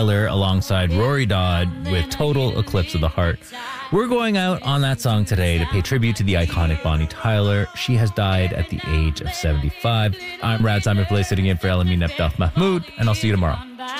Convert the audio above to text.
Tyler alongside Rory Dodd with Total Eclipse of the Heart. We're going out on that song today to pay tribute to the iconic Bonnie Tyler. She has died at the age of 75. I'm Rad Simon Play, sitting in for Elamin Abdel Mahmoud, and I'll see you tomorrow.